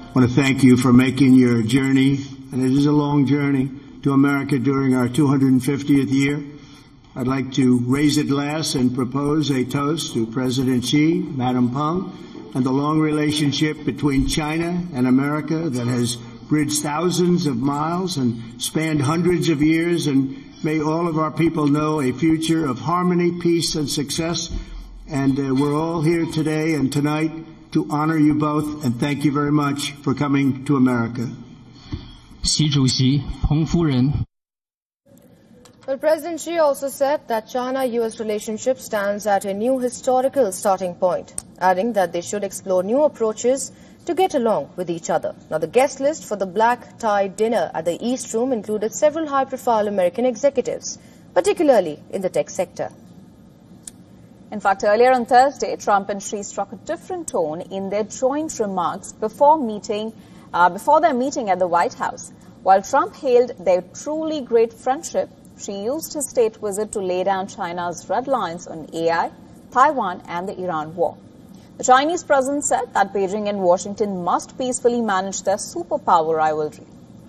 I want to thank you for making your journey, and it is a long journey, to America during our 250th year. I'd like to raise a glass and propose a toast to President Xi, Madam Peng, and the long relationship between China and America that has bridged thousands of miles and spanned hundreds of years, and may all of our people know a future of harmony, peace, and success. And we're all here today and tonight to honor you both, and thank you very much for coming to America. 习主席、彭夫人。 Well, President Xi also said that China-US relationship stands at a new historical starting point, adding that they should explore new approaches to get along with each other. Now, the guest list for the black-tie dinner at the East Room included several high-profile American executives, particularly in the tech sector. In fact, earlier on Thursday, Trump and Xi struck a different tone in their joint remarks before their meeting at the White House. While Trump hailed their truly great friendship, Xi used his state visit to lay down China's red lines on AI, Taiwan, and the Iran war. The Chinese president said that Beijing and Washington must peacefully manage their superpower rivalry.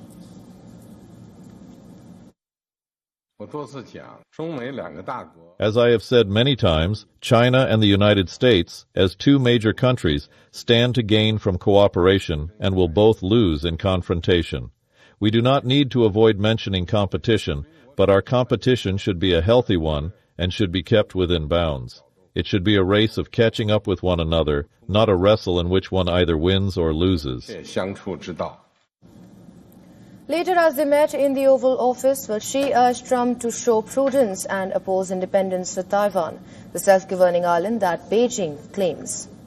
As I have said many times, China and the United States, as two major countries, stand to gain from cooperation and will both lose in confrontation. We do not need to avoid mentioning competition, but our competition should be a healthy one and should be kept within bounds. It should be a race of catching up with one another, not a wrestle in which one either wins or loses. Later, as they met in the Oval Office, Xi urged Trump to show prudence and oppose independence for Taiwan, the self-governing island that Beijing claims.